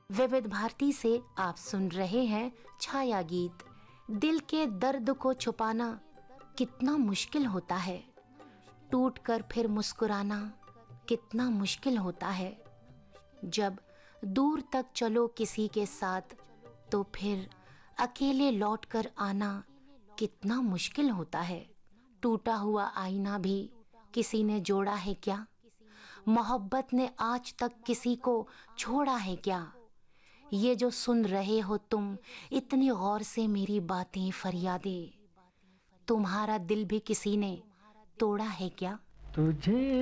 विविध भारती से आप सुन रहे हैं छाया गीत। दिल के दर्द को छुपाना कितना मुश्किल होता है, टूट कर फिर मुस्कुराना कितना मुश्किल होता है। जब दूर तक चलो किसी के साथ तो फिर अकेले लौट कर आना कितना मुश्किल होता है। टूटा हुआ आईना भी किसी ने जोड़ा है क्या? मोहब्बत ने आज तक किसी को छोड़ा है क्या? ये जो सुन रहे हो तुम इतनी गौर से मेरी बातें फरियादें, तुम्हारा दिल भी किसी ने तोड़ा है क्या? तुझे